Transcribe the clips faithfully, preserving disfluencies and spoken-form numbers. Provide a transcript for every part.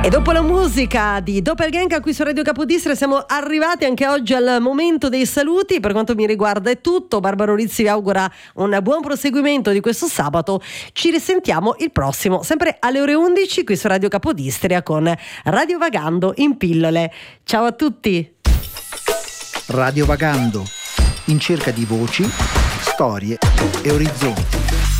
E dopo la musica di Doppelgang qui su Radio Capodistria siamo arrivati anche oggi al momento dei saluti. Per quanto mi riguarda è tutto. Barbara Rizzi vi augura un buon proseguimento di questo sabato. Ci risentiamo il prossimo, sempre alle ore undici qui su Radio Capodistria con Radio Vagando in pillole. Ciao a tutti. Radio Vagando, in cerca di voci, storie e orizzonti.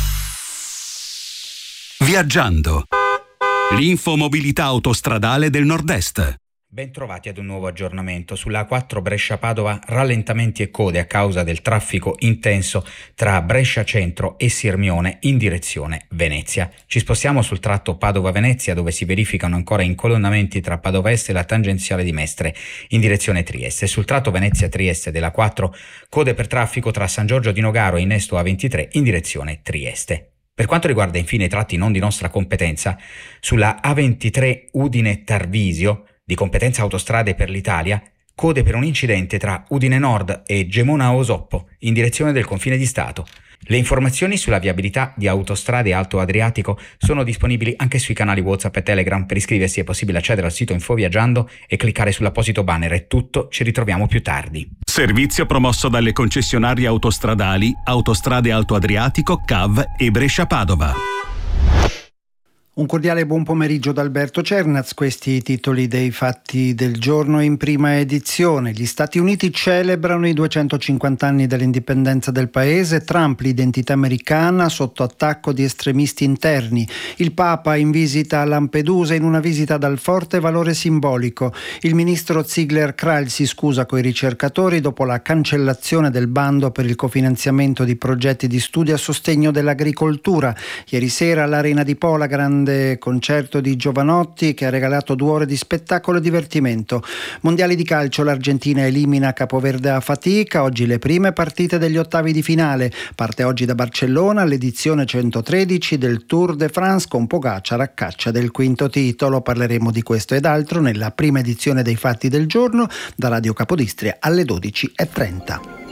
Viaggiando. L'infomobilità autostradale del Nord-Est. Bentrovati ad un nuovo aggiornamento. Sulla A quattro Brescia-Padova rallentamenti e code a causa del traffico intenso tra Brescia Centro e Sirmione in direzione Venezia. Ci spostiamo sul tratto Padova-Venezia, dove si verificano ancora incolonnamenti tra Padova Est e la tangenziale di Mestre in direzione Trieste. Sul tratto Venezia-Trieste della A quattro code per traffico tra San Giorgio di Nogaro e innesto A ventitré in direzione Trieste. Per quanto riguarda infine i tratti non di nostra competenza, sulla A ventitré Udine-Tarvisio, di competenza Autostrade per l'Italia, code per un incidente tra Udine Nord e Gemona-Osoppo, in direzione del confine di Stato. Le informazioni sulla viabilità di Autostrade Alto Adriatico sono disponibili anche sui canali WhatsApp e Telegram. Per iscriversi è possibile accedere al sito Infoviaggiando e cliccare sull'apposito banner. È tutto, ci ritroviamo più tardi. Servizio promosso dalle concessionarie autostradali Autostrade Alto Adriatico, C A V e Brescia-Padova. Un cordiale buon pomeriggio da Alberto Cernaz. Questi i titoli dei fatti del giorno in prima edizione. Gli Stati Uniti celebrano i duecentocinquanta anni dell'indipendenza del paese. Trump, l'identità americana sotto attacco di estremisti interni. Il Papa in visita a Lampedusa in una visita dal forte valore simbolico. Il ministro Ziegler-Krall si scusa coi ricercatori dopo la cancellazione del bando per il cofinanziamento di progetti di studio a sostegno dell'agricoltura. Ieri sera all'Arena di Po la grande concerto di Giovanotti che ha regalato due ore di spettacolo e divertimento. Mondiali di calcio, l'Argentina elimina Capoverde a fatica. Oggi le prime partite degli ottavi di finale. Parte oggi da Barcellona l'edizione centotredici del Tour de France con Pogacar a caccia del quinto titolo. Parleremo di questo ed altro nella prima edizione dei fatti del giorno da Radio Capodistria alle dodici e trenta.